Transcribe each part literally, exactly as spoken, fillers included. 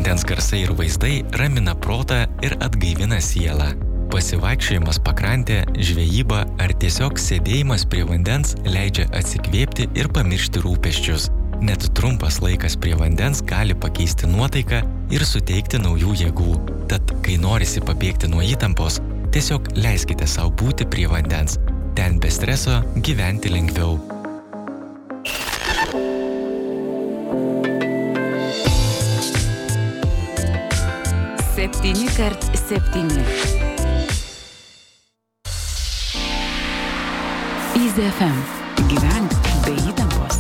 Vandens garsai ir vaizdai ramina protą ir atgaivina sielą. Pasivaikščiojimas pakrantė, žvejyba ar tiesiog sėdėjimas prie vandens leidžia atsikvėpti ir pamiršti rūpesčius. Net trumpas laikas prie vandens gali pakeisti nuotaiką ir suteikti naujų jėgų. Tad, kai norisi pabėgti nuo įtampos, tiesiog leiskite sau būti prie vandens. Ten be streso gyventi lengviau. Septyni kart septyni. Easy F M. Gyvenk be įtampos.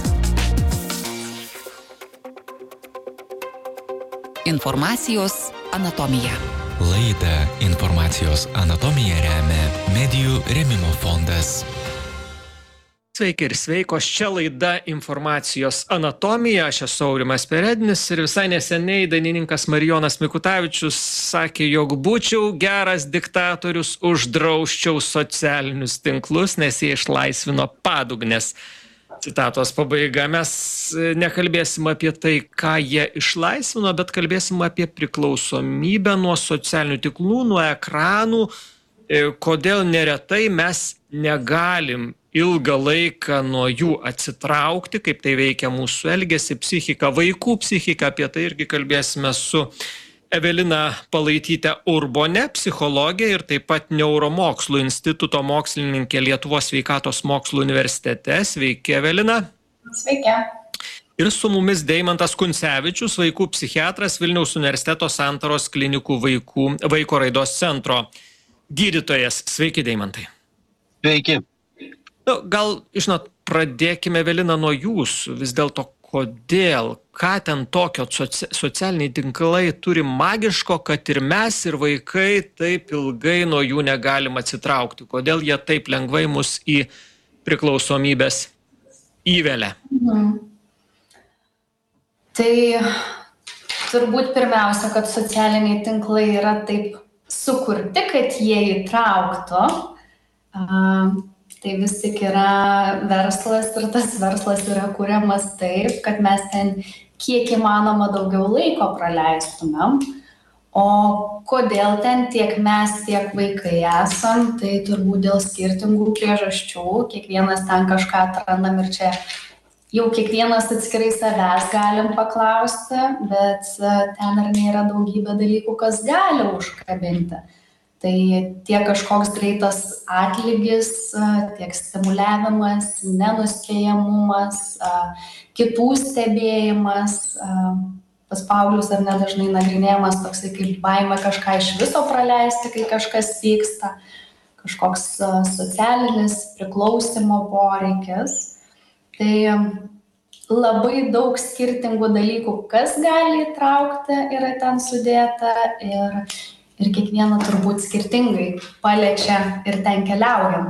Informacijos anatomija. Laidą Informacijos anatomija remia Medijų rėmimo fondas. Sveiki ir sveikos, čia laida Informacijos anatomija, aš esu Aurimas Peredinis ir visai neseniai dainininkas Marijonas Mikutavičius sakė, jog būčiau geras diktatorius, uždrausčiau socialinius tinklus, nes jie išlaisvino padugnės. Citatos pabaiga. Mes nekalbėsim apie tai, ką jie išlaisvino, bet kalbėsim apie priklausomybę nuo socialinių tinklų, nuo ekranų, kodėl neretai mes negalim ilgą laiką nuo jų atsitraukti, kaip tai veikia mūsų elgesį, psichiką, vaikų psichiką, apie tai irgi kalbėsime su Evelina Palaityte Urbone, psichologė ir taip pat Neuromokslų instituto mokslininkė Lietuvos sveikatos mokslų universitete. Sveiki, Evelina. Sveiki. Ir su mumis Deimantas Kuncevičius, vaikų psichiatras Vilniaus universiteto Santaros klinikų vaikų, vaiko raidos centro gydytojas. Sveiki, Deimantai. Sveiki. Nu, gal, žinot, pradėkime, Evelina, nuo jūsų. Vis dėlto, kodėl, ką ten tokio soci, socialiniai tinklai turi magiško, kad ir mes, ir vaikai taip ilgai nuo jų negalim atsitraukti? Kodėl jie taip lengvai mus į priklausomybės įvelia? Mhm. Tai turbūt pirmiausia, kad socialiniai tinklai yra taip sukurti, kad jie įtrauktų. Uh, Tai vis tik yra verslas ir tas verslas yra kuriamas taip, kad mes ten kiek įmanoma daugiau laiko praleistumėm. O kodėl ten tiek mes, tiek vaikai esam, tai turbūt dėl skirtingų priežasčių. Kiekvienas ten kažką atrandam ir čia jau kiekvienas atskirai savęs galim paklausti, bet ten ar nėra daugybė dalykų, kas gali užkabinti. Tai tiek kažkoks greitas atlygis, tiek stimuliavimas, nenuspėjamumas, kitų stebėjimas, pas paauglius ar nedažnai nagrinėjamas toksai kaip baimė kažką iš viso praleisti, kai kažkas vyksta, kažkoks socialinis priklausimo poreikis. Tai labai daug skirtingų dalykų, kas gali įtraukti, yra ten sudėta ir Ir kiekvieną turbūt skirtingai paliečia ir ten keliaujam.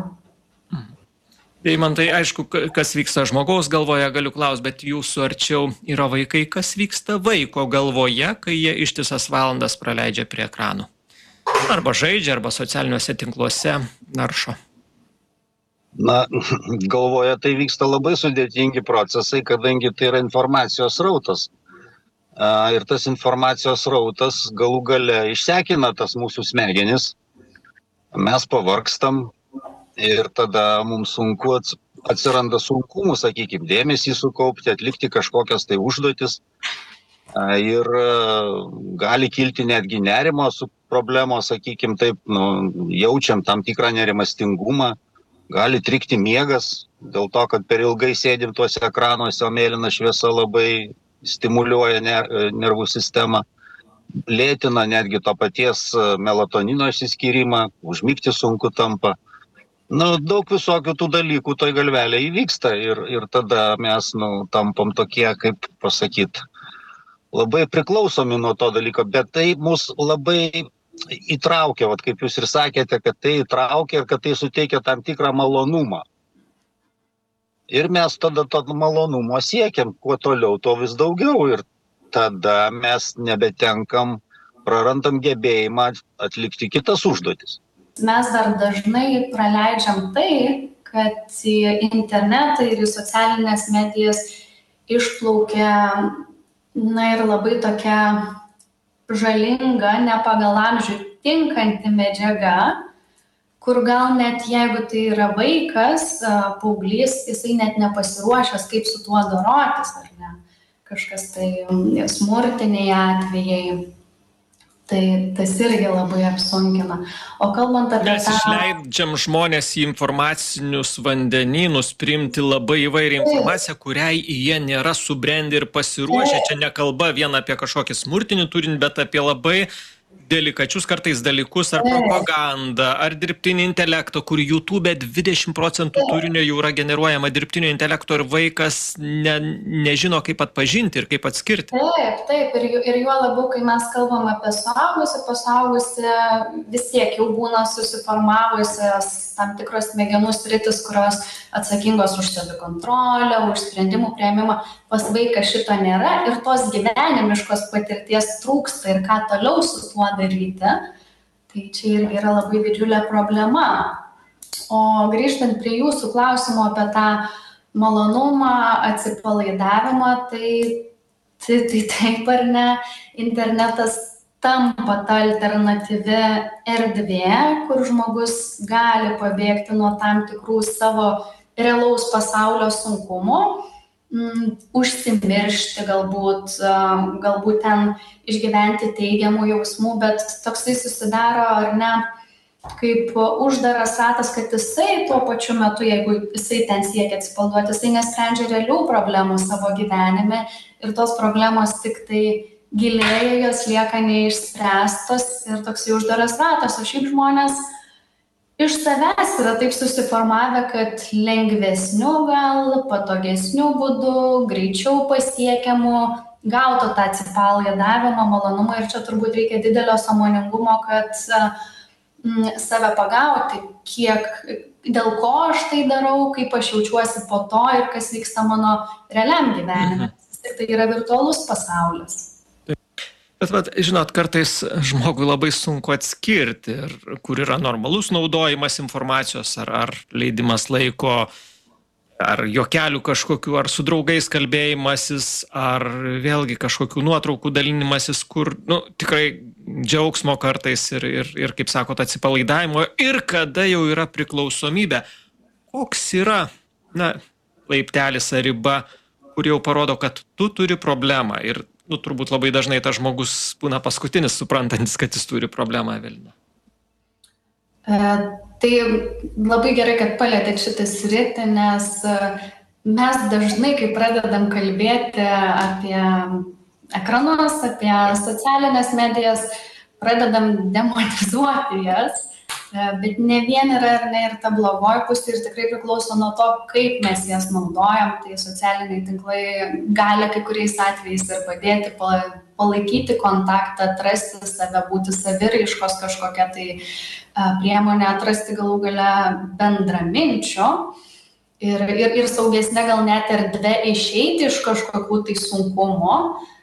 Tai man tai aišku, kas vyksta žmogaus galvoje, galiu klausti, bet jūsų arčiau yra vaikai, kas vyksta vaiko galvoje, kai jie ištisas valandas praleidžia prie ekranų. Arba žaidžia, arba socialiniuose tinkluose naršo. Na, galvoje tai vyksta labai sudėtingi procesai, kadangi tai yra informacijos srautas. Ir tas informacijos srautas galų gale išsekina tas mūsų smegenis, mes pavargstam ir tada mums sunku atsiranda sunkumų, sakykime, dėmesį sukaupti, atlikti kažkokias tai užduotis ir gali kilti netgi nerimo su problemos, sakykime, taip, nu, jaučiam tam tikrą nerimastingumą, gali trikti miegas dėl to, kad per ilgai sėdim tuose ekranuose, o mėlyna šviesa labai stimuliuoja nervų sistemą, lėtina netgi to paties melatonino išsiskyrimą, užmigti sunku tampa. Nu, daug visokių tų dalykų toj galvelė įvyksta ir, ir tada mes nu, tampam tokie, kaip pasakyti, labai priklausomi nuo to dalyko, bet tai mus labai įtraukia, vat, kaip jūs ir sakėte, kad tai įtraukia ir kad tai suteikia tam tikrą malonumą. Ir mes tada to malonumo siekiam, kuo toliau, to vis daugiau. Ir tada mes nebetenkam, prarandam gebėjimą atlikti kitas užduotis. Mes dar dažnai praleidžiam tai, kad į internetą ir į socialinės medijas išplaukia, na ir labai tokia žalinga, ne pagal amžių tinkanti medžiaga, kur gal net jeigu tai yra vaikas, paauglys, jisai net nepasiruošęs, kaip su tuo dorotis, ar ne? Kažkas tai smurtiniai atvejai. Tai tas irgi labai apsunkina. O kalbant apie Mes tą... išleidžiam žmonės į informacinius vandenynus, priimti labai įvairią informaciją, kuriai jie nėra subrendę ir pasiruošę. Čia nekalba vien apie kažkokį smurtinį turinį, bet apie labai delikačius kartais dalykus, ar propagandą, ar dirbtinį intelektą, kur YouTube dvidešimt procentų turinio jau yra generuojama dirbtinio intelekto ir vaikas ne, nežino, kaip atpažinti ir kaip atskirti. Taip, taip, ir, ir juo labiau, kai mes kalbam apie suaugusį, pasaugusi vis tiek jau būna susiformavusios tam tikros smegenų sritis, kurios atsakingos už savikontrolę, už sprendimų priėmimą. Pas vaiką šito nėra ir tos gyvenimiškos patirties trūksta ir ką toliau su tuo daryti. Tai čia irgi yra labai didžiulė problema. O grįžtant prie jūsų klausimo apie tą malonumą, atsipalaidavimą, tai, tai, tai taip ar ne, internetas tampa ta alternatyvi erdvė, kur žmogus gali pabėgti nuo tam tikrų savo realaus pasaulio sunkumų, mm, užsimiršti galbūt, galbūt ten išgyventi teigiamų jausmų, bet toksai susidaro ar ne kaip uždaras ratas, kad jisai tuo pačiu metu, jeigu jisai ten siekia atsipalaiduoti, jisai nesprendžia realių problemų savo gyvenime ir tos problemos tik tai gilėja, jos lieka neišspręstos ir toksai uždaras ratas. O šiaip žmonės iš savęs yra taip susiformavę, kad lengvesniu gal, patogesniu būdu, greičiau pasiekiamu, gautų tą atsipalaidavimą, malonumą ir čia turbūt reikia didelio sąmoningumo, kad mm, save pagauti, kiek, dėl ko aš tai darau, kaip aš jaučiuosi po to ir kas vyksta mano realiam gyvenime. Mhm. Tai yra virtualus pasaulis. Bet, bet, žinot, kartais žmogui labai sunku atskirti, kur yra normalus naudojimas informacijos, ar, ar leidimas laiko, ar juokelių kažkokių, ar su draugais kalbėjimasis, ar vėlgi kažkokių nuotraukų dalinimasis, kur, nu, tikrai džiaugsmo kartais ir, ir, ir kaip sakot, atsipalaidavimo, ir kada jau yra priklausomybė. Koks yra, na, laiptelis ar riba, kur jau parodo, kad tu turi problemą ir nu, turbūt labai dažnai tas žmogus būna paskutinis suprantantis, kad jis turi problemą, Evelina. E, tai labai gerai, kad palietėt šitą sritį, nes mes dažnai, kai pradedam kalbėti apie ekranus, apie socialinės medijas, pradedam demonizuoti jas, bet ne vien yra ir ne ir ta blogoji pusė ir tikrai priklauso nuo to, kaip mes jas naudojam. Tai socialiniai tinklai gali kai kuriais atvejais ir padėti palaikyti kontaktą, atrasti save, būti saviraiškos kažkokia tai priemonė, atrasti galų gale bendraminčio ir, ir, ir saugesnė gal net erdvė išeiti iš kažkokių tai sunkumo.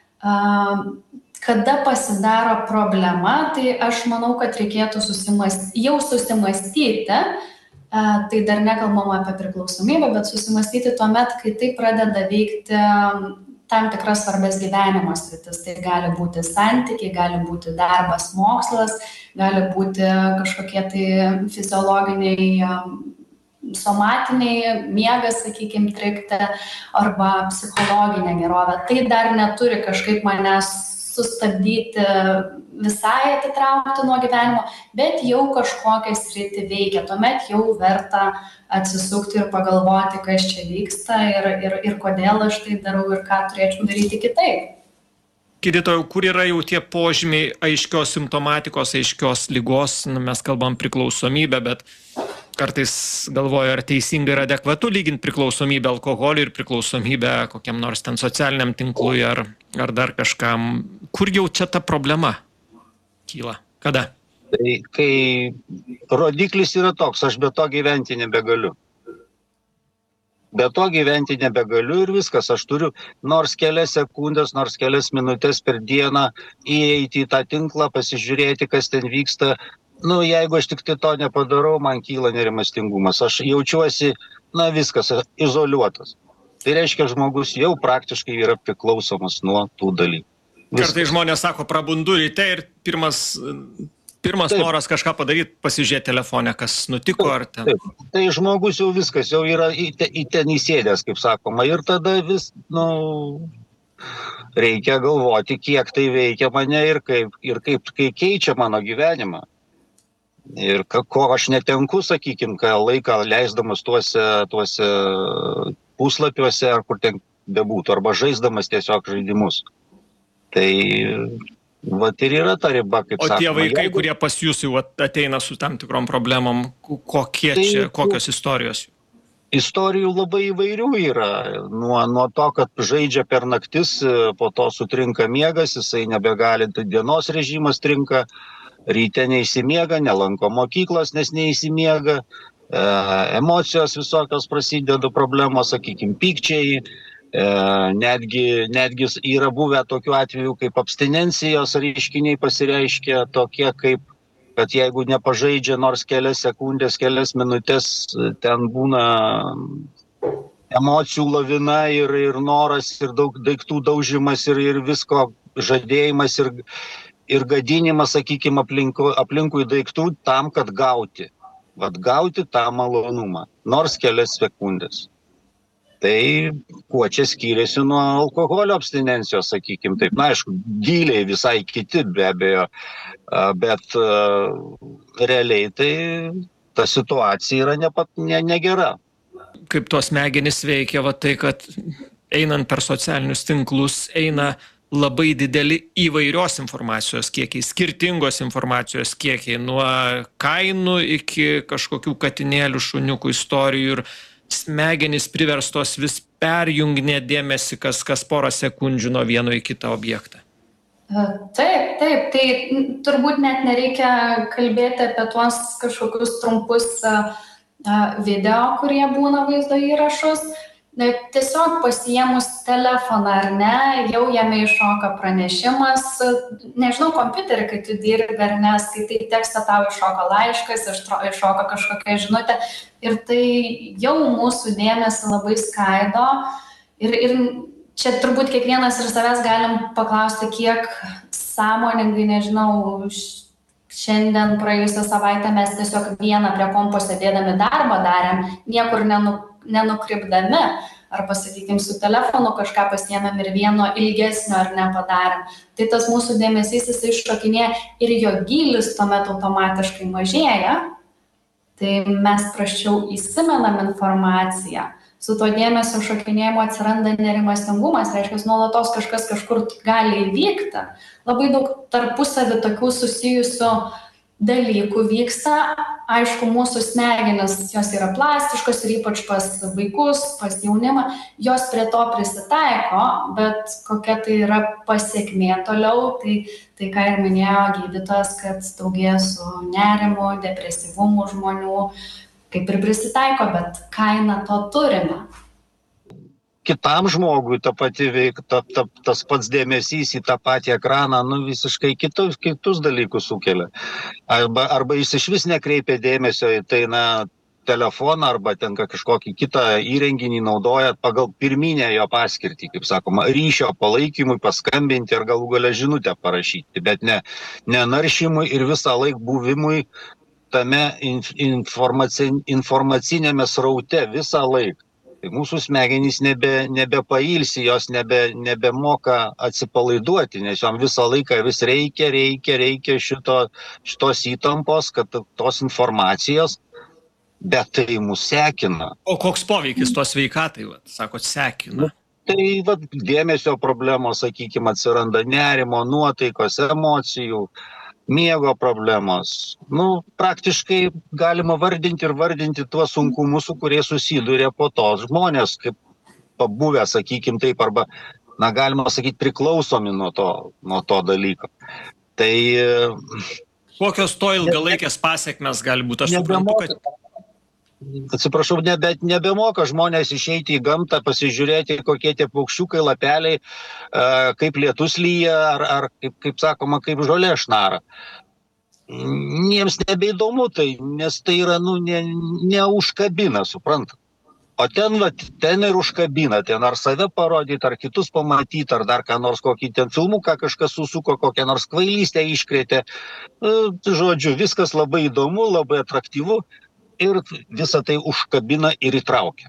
Kada pasidaro problema, tai aš manau, kad reikėtų susimastyti, jau susimastyti, tai dar nekalbam apie priklausomybę, bet susimastyti tuomet, kai tai pradeda veikti tam tikras svarbės gyvenimo sritis. Tai gali būti santykiai, gali būti darbas, mokslas, gali būti kažkokie tai fiziologiniai, somatiniai, miegas, sakykime, trikti, arba psichologinė gerovė. Tai dar neturi kažkaip manęs sustabdyti, visai atitraukti nuo gyvenimo, bet jau kažkokią sritį veikia. Tuomet jau verta atsisukti ir pagalvoti, kas čia vyksta ir, ir, ir kodėl aš tai darau ir ką turėčiau daryti kitaip. Gydytojau, kur yra jau tie požymiai aiškios simptomatikos, aiškios ligos, nu, mes kalbam priklausomybę, bet kartais galvoju, ar teisingai ir adekvatu lyginti priklausomybę alkoholiui ir priklausomybę kokiam nors ten socialiniam tinklui ar, ar dar kažkam. Kur jau čia ta problema kyla? Kada? Tai kai rodiklis yra toks, aš be to gyventi nebegaliu. Be to gyventi nebegaliu ir viskas. Aš turiu nors kelias sekundės, nors kelias minutės per dieną įeiti į tą tinklą, pasižiūrėti, kas ten vyksta. Nu, jeigu aš tik tai to nepadarau, man kyla nerimastingumas. Aš jaučiuosi, na, viskas, izoliuotas. Tai reiškia, žmogus jau praktiškai yra priklausomas nuo tų dalykų. Kartais žmonės sako, prabundu ryte ir pirmas, pirmas Taip. noras kažką padaryti, pasižiūrėti telefonę, kas nutiko ar ten. Taip. Tai žmogus jau viskas, jau yra į, te, į ten įsėdęs, kaip sakoma. Ir tada vis, nu, reikia galvoti, kiek tai veikia mane ir kaip, ir kaip, kaip keičia mano gyvenimą. Ir ko aš netenku, sakykime, ką laiką leisdamas tuose, tuose puslapiuose, ar kur ten bebūtų, arba žaisdamas tiesiog žaidimus. Tai vat ir yra ta riba, kaip o sakoma. O tie vaikai, jeigu... kurie pas jūs jau ateina su tam tikrom problemom, kokie tai, čia, kokios istorijos? Istorijų labai įvairių yra. Nuo, nuo to, kad žaidžia per naktis, po to sutrinka miegas, jisai nebegali, dienos režimas trinka, ryte neįsimiega, nelanko mokyklos, nes neįsimiega, e, emocijos visokios prasideda problemos, sakykime, pykčiai, e, netgi, netgi yra buvę tokių atvejų, kaip abstinencijos reiškiniai pasireiškia tokie, kaip, kad jeigu nepažaidžia nors kelias sekundės, kelias minutės, ten būna emocijų lavina ir, ir noras, ir daug daiktų daužimas, ir, ir visko žadėjimas, ir ir gadinimas, sakykime, aplinkui, aplinkui daiktų tam, kad gauti. Vat gauti tą malonumą, nors kelias sekundės. Tai kuo čia skiriasi nuo alkoholio abstinencijos, sakykime, taip, na, aišku, gyliai visai kiti be abejo, bet realiai tai ta situacija yra nepat, ne, negera. Kaip tos smegenys veikia, va tai, kad einant per socialinius tinklus eina labai dideli įvairios informacijos kiekiai, skirtingos informacijos kiekiai, nuo kainų iki kažkokių katinėlių, šuniukų istorijų, ir smegenys priverstos vis perjunginėti dėmesį kas, kas porą sekundžių nuo vieno į kitą objektą. Taip, taip, tai turbūt net nereikia kalbėti apie tuos kažkokius trumpus video, kurie būna vaizdo įrašus. Tiesiog pasiėmus telefoną ar ne, jau jame iššoka pranešimas, nežinau, kompiuterį, kai tu dirbi ar ne, skaitai tekstą, tau iššoka laiškas, iššoka kažkokia žinutė ir tai jau mūsų dėmesį labai skaido ir, ir čia turbūt kiekvienas ir savęs galim paklausti, kiek sąmoningai, nežinau, šiandien praėjusią savaitę mes tiesiog vieną prie kompo sėdėdami darbą darėm, niekur nenu nenukrypdami, arba, sakykime, su telefonu kažką pasiėmėm ir vieno ilgesnio ar nepadarėm. Tai tas mūsų dėmesys jis iššokinėja ir jo gylis tuomet automatiškai mažėja, tai mes prasčiau įsimenam informaciją. Su to dėmesio šokinėjimu atsiranda nerimastingumas, reiškia, nuolatos kažkas kažkur gali įvykti. Labai daug tarpusavį tokių susijusių dalykų vyksta. Aišku, mūsų smegenis, jos yra plastiškos ir ypač pas vaikus, pas jaunimą, jos prie to prisitaiko, bet kokia tai yra pasekmė toliau, tai, tai ką ir minėjo gydytojas, kad daugėja su nerimu, depresyvumu žmonių, kaip ir prisitaiko, bet kainą to turime. Kitam žmogui ta pati veik, ta, ta, tas pats dėmesys į tą patį ekraną, nu, visiškai kitus, kitus dalykus sukelia. Arba, arba jis iš vis nekreipia dėmesio į tai, na, telefoną arba ten kažkokį kitą įrenginį naudoja pagal pirminę jo paskirtį, kaip sakoma, ryšio palaikymui, paskambinti ar galų gale žinutę parašyti, bet ne, ne naršymui ir visą laik buvimui tame informaci, informacinėme sraute visą laiką. Tai mūsų smegenys nebe, nebepailsi, jos nebe, nebemoka atsipalaiduoti, nes jom visą laiką vis reikia, reikia, reikia šito, šitos įtampos, kad tos informacijos, bet tai mus sekina. O koks poveikis tos sveikatai, vat, sakot, sekina? Tai vat, dėmesio problemos, sakykime, atsiranda nerimo, nuotaikos, emocijų, miego problemos. Nu, praktiškai galima vardinti ir vardinti tuos sunkumus, su kurie susiduria po to žmonės, kaip pabuvę, sakykime taip, arba, na, galima sakyti, priklausomi nuo to, nuo to dalyko. Tai... Kokios to ilgalaikės pasiekmes gali būti? Aš suprantu, kad... Atsiprašau, nebe, nebemoka žmonės išeiti į gamtą, pasižiūrėti, kokie tie paukščiukai, lapeliai, kaip lietus lyja, ar, ar kaip, kaip sakoma, kaip žolė šnara. Jiems nebeįdomu tai, nes tai yra, nu, ne, neužkabina, suprantat. O ten, va, ten ir užkabina, ten ar save parodyti, ar kitus pamatyti, ar dar ką nors, kokį ten filmuką kažkas susuko, kokią nors kvailystę iškrėtė. Žodžiu, viskas labai įdomu, labai atraktyvu ir visą tai užkabina ir įtraukia.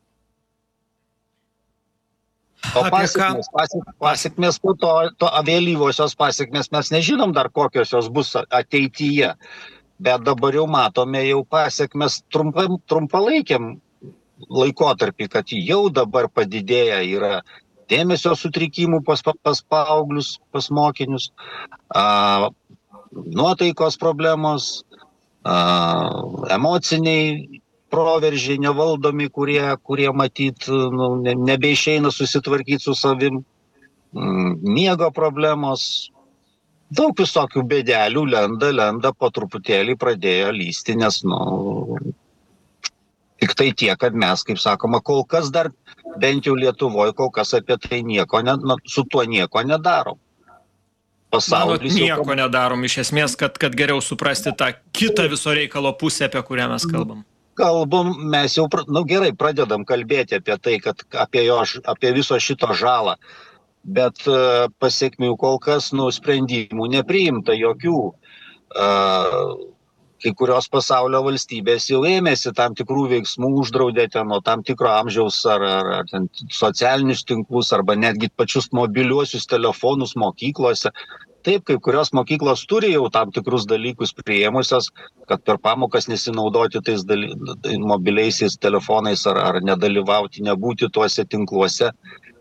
O pasiekmes, pasiekmes, pasiekmes po to, to vėlyvosios pasiekmes mes nežinom dar kokios jos bus ateityje, bet dabar jau matome jau pasiekmes trumpam, trumpalaikiam laikotarpį, kad jau dabar padidėja yra dėmesio sutrikimų pas, pas paauglius, pas mokinius, a, nuotaikos problemos, a, emociniai proveržiai nevaldomi, kurie, kurie matyt, nu, ne, nebeišeina susitvarkyti su savim, miego problemos, daug visokių bėdelių lenda, lenda, po truputėlį pradėjo lysti, nes, nu, tik tai tiek, kad mes, kaip sakoma, kol kas dar, bent jau Lietuvoje, kol kas apie tai nieko, ne, nu, su tuo nieko nedarom. Pasaulis Manot, nieko nedarom, iš esmės, kad, kad geriau suprasti tą kitą viso reikalo pusę, apie kurią mes kalbam. Kalbam, mes jau, nu gerai, pradedam kalbėti apie tai, kad apie, jo, apie viso šito žalą, bet uh, pasiekmių kol kas, nu, sprendimų nepriimta jokių. Uh, kai kurios pasaulio valstybės jau ėmėsi tam tikrų veiksmų, uždraudė ten nuo tam tikro amžiaus ar, ar, ar ten socialinius tinklus, arba netgi pačius mobiliuosius telefonus mokyklose. Taip, kai kurios mokyklos turi jau tam tikrus dalykus priėmusios, kad per pamokas nesinaudoti tais daly... mobiliaisiais telefonais ar, ar nedalyvauti, nebūti tuose tinkluose.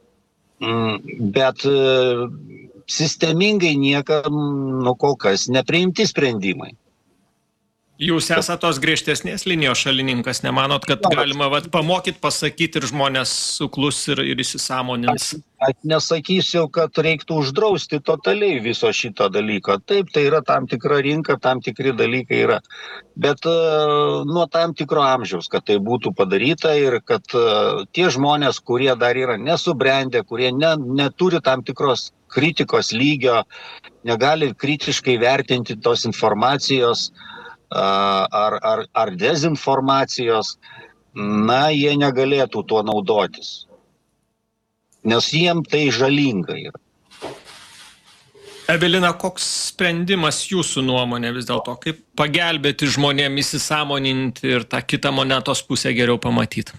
Bet sistemingai niekam, nu, kol kas nepriimti sprendimai. Jūs esate tos griežtesnės linijos šalininkas, nemanot, kad galima vat, pamokyti, pasakyti ir žmonės suklus ir, ir įsisąmonins? Aš nesakysiu, kad reiktų uždrausti totaliai viso šito dalyko. Taip, tai yra tam tikra rinka, tam tikri dalykai yra. Bet uh, nuo tam tikro amžiaus, kad tai būtų padaryta ir kad uh, tie žmonės, kurie dar yra nesubrendę, kurie ne, neturi tam tikros kritikos lygio, negali kritiškai vertinti tos informacijos, Ar, ar, ar dezinformacijos, na, jie negalėtų tuo naudotis, nes jiem tai žalinga yra. Evelina, koks sprendimas jūsų nuomonė vis dėlto, kaip pagelbėti žmonėm įsisąmoninti ir tą kitą monetos pusę geriau pamatyti?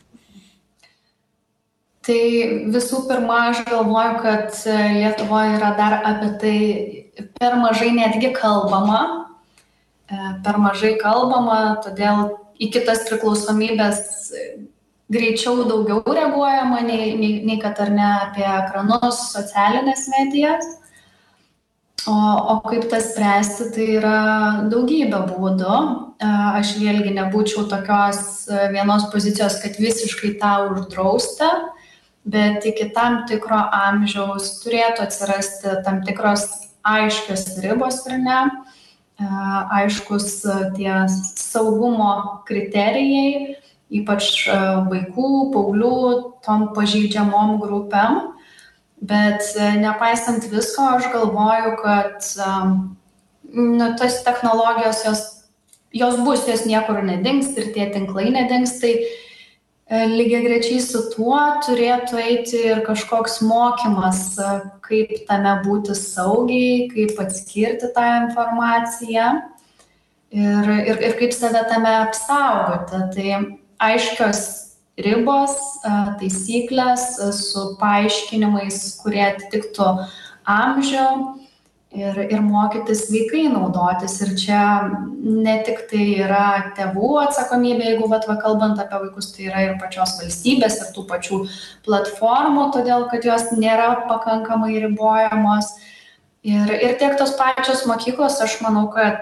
Tai visų pirma, aš galvoju, kad Lietuvoje yra dar apie tai per mažai netgi kalbama, per mažai kalbama, todėl į kitas priklausomybės greičiau daugiau reaguojama, nei, nei, nei kad ar ne apie ekranus, socialinės medijas. O, o kaip tas spręsti, tai yra daugybė būdų. Aš vėlgi nebūčiau tokios vienos pozicijos, kad visiškai tą uždrausti, bet iki tam tikro amžiaus turėtų atsirasti tam tikros aiškios ribos ir ne. Aiškus tie saugumo kriterijai, ypač vaikų, paauglių, tom pažeidžiamom grupėm. Bet nepaisant visko, aš galvoju, kad nu, tos technologijos, jos, jos bus, jos niekur nedings ir tie tinklai nedings, tai lygiagrečiai su tuo turėtų eiti ir kažkoks mokymas, kaip tame būti saugiai, kaip atskirti tą informaciją ir, ir, ir kaip save tame apsaugoti. Tai aiškios ribos, taisyklės su paaiškinimais, kurie atitiktų amžių ir, ir mokytis sveikai naudotis. Ir čia ne tik tai yra tėvų atsakomybė, jeigu vat, va, kalbant apie vaikus, tai yra ir pačios valstybės ir tų pačių platformų, todėl kad jos nėra pakankamai ribojamos. Ir, ir tiek tos pačios mokyklos, aš manau, kad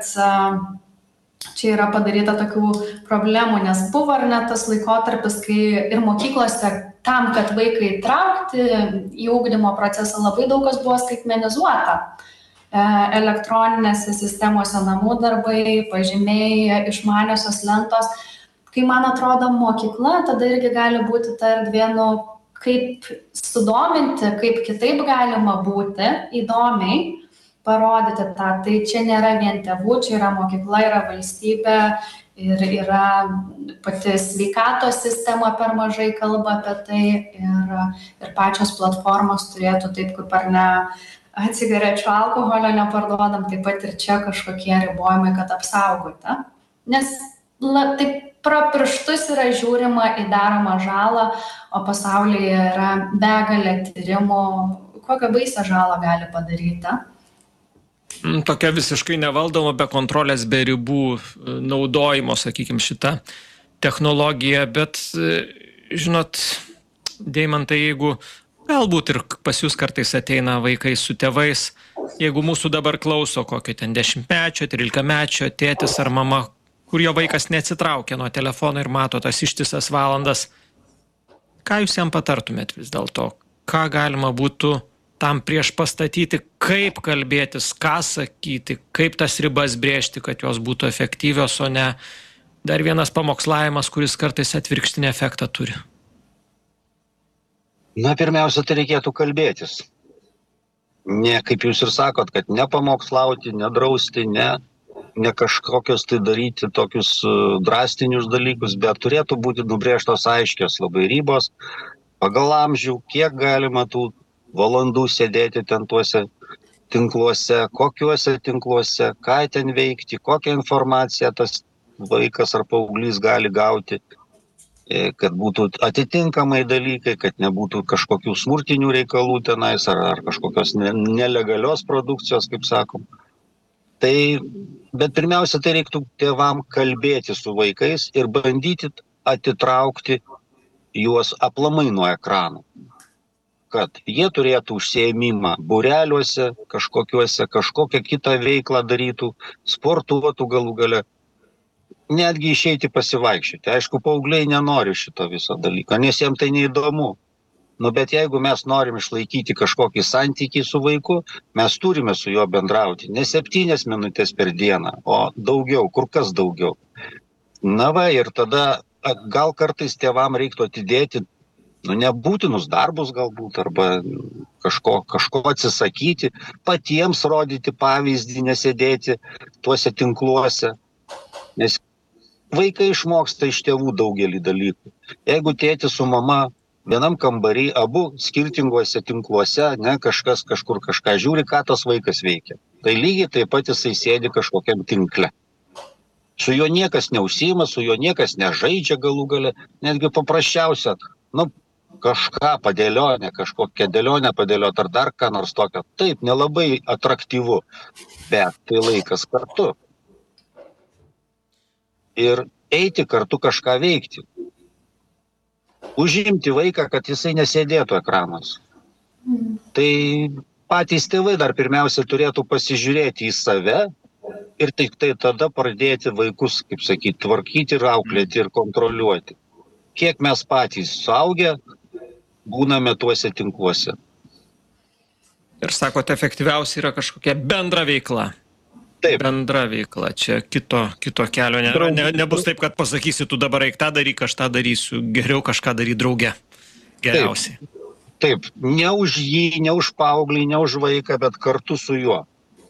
čia yra padaryta tokių problemų, nes buvo ar net tas laikotarpis, kai ir mokyklose tam, kad vaikai įtraukti į ugdymo procesą, labai daug kas buvo skaitmenizuota. Elektroninėse sistemose namų darbai, pažymiai, išmaniosios lentos. Kai man atrodo mokykla, tada irgi gali būti ta erdvė, nu, kaip sudominti, kaip kitaip galima būti įdomiai, parodyti tą. Tai čia nėra vien tėvų, čia yra mokykla, yra valstybė, ir yra pati sveikatos sistema per mažai kalba apie tai ir, ir pačios platformos turėtų taip, kaip ar ne cigarečių alkoholio neparduodam, taip pat ir čia kažkokie ribojimai, kad apsaugoti. Nes la, taip pro pirštus yra žiūrima į daromą žalą, o pasaulyje yra begalė tyrimų, kokią baisę žalą gali padaryti. Tokia visiškai nevaldoma, be kontrolės, be ribų naudojimo, sakykime, šitą technologiją, bet, žinot, Deimantai, jeigu galbūt ir pas jūs kartais ateina vaikai su tėvais, jeigu mūsų dabar klauso kokio ten dešimtmečio, trylikamečio tėtis ar mama, kur jo vaikas neatsitraukia nuo telefono ir mato tas ištisas valandas, ką jūs jam patartumėt vis dėlto? Ką galima būtų tam prieš pastatyti, kaip kalbėtis, ką sakyti, kaip tas ribas brėžti, kad jos būtų efektyvios, o ne dar vienas pamokslavimas, kuris kartais atvirkštinį efektą turi? Na, pirmiausia, tai reikėtų kalbėtis. Ne, kaip jūs ir sakot, kad ne pamokslauti, ne drausti, ne, ne kažkokios tai daryti tokius drastinius dalykus, bet turėtų būti nubrėžtos aiškios labai ribos, pagal amžių, kiek galima tų valandų sėdėti ten tuose tinkluose, kokiuose tinkluose, ką ten veikti, kokią informaciją tas vaikas ar paauglys gali gauti, kad būtų atitinkamai dalykai, kad nebūtų kažkokių smurtinių reikalų tenais ar, ar kažkokios ne, nelegalios produkcijos, kaip sakom. Tai, bet pirmiausia, tai reiktų tėvam kalbėti su vaikais ir bandyti atitraukti juos aplamai nuo ekranų. Kad jie turėtų užsiėmimą būreliuose, kažkokiuose, kažkokią kitą veiklą darytų, sportuotų galų gale, netgi išeiti pasivaikščioti. Aišku, paaugliai nenori šito viso dalyko, nes jiems tai neįdomu. Nu, bet jeigu mes norim išlaikyti kažkokį santykį su vaiku, mes turime su juo bendrauti. Ne septynias minutės per dieną, o daugiau, kur kas daugiau. Na va, ir tada gal kartais tėvam reiktų atidėti nu, nebūtinus darbus galbūt, arba kažko, kažko atsisakyti, patiems rodyti pavyzdį, nesėdėti tuose tinkluose. Nes vaikai išmoksta iš tėvų daugelį dalykų. Jeigu tėtis su mama vienam kambarį, abu skirtinguose tinkluose, ne, kažkas kažkur kažką žiūri, ką tas vaikas veikia. Tai lygiai taip pat jisai sėdi kažkokiam tinkle. Su juo niekas neužsiima, su juo niekas nežaidžia galų gale, netgi paprasčiausia, nu, kažką padėlionę, kažkokią dėlionę padėliot ar dar ką nors tokio. Taip, nelabai atraktyvu, bet tai laikas kartu. Ir eiti kartu kažką veikti. Užimti vaiką, kad jisai nesėdėtų ekranuose. Tai patys tėvai dar pirmiausia turėtų pasižiūrėti į save ir tik tai tada pradėti vaikus, kaip sakyti, tvarkyti ir auklėti ir kontroliuoti. Kiek mes patys suaugę būname tuose tinkluose. Ir sakote, efektyviausia yra kažkokia bendra veikla. Taip. Bendra veikla. Čia kito, kito kelio ne, ne, nebus taip, kad pasakysi, tu dabar eik tą daryk, aš tą darysiu. Geriau kažką daryti drauge. Geriausiai. Taip. Taip. Ne už jį, ne už paauglį, ne už vaiką, bet kartu su juo.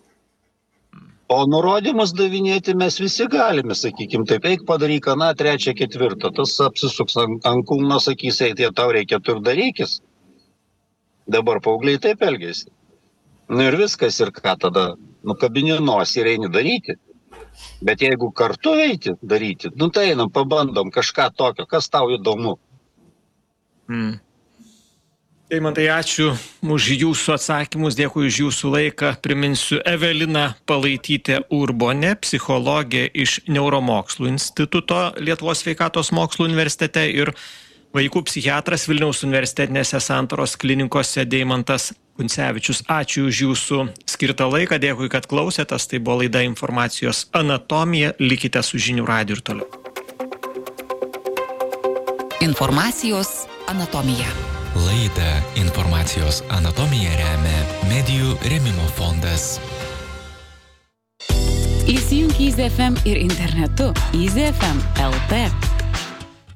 O nurodymus davinėti mes visi galime, sakykime, taip, eik padaryk, na, trečią, ketvirtą, tas apsisuks ant, ant kulno, sakys, ei, tai tau reikia, tu ir darykis. Dabar paaugliai taip elgiasi. Nu ir viskas, ir ką tada, nukabini nosį ir eini daryti. Bet jeigu kartu eiti daryti, nu tai einam, pabandom kažką tokio, kas tau įdomu. Hmm. Deimantai, ačiū už jūsų atsakymus, dėkui už jūsų laiką. Priminsiu, Evelina Palaitytė Urbonė, psichologė iš Neuromokslų instituto Lietuvos sveikatos mokslų universitete ir vaikų psichiatras Vilniaus universitetinėse santaros klinikose Deimantas Kuncevičius. Ačiū už jūsų skirtą laiką, dėkui, kad klausėtės. Tai buvo laida Informacijos anatomija. Likite su Žinių radiju ir toliau. Informacijos anatomija. Laidą Informacijos anatomija remia Medijų rėmimo fondas. Įsijunk Easy F M ir internetu easy f m taškas l t.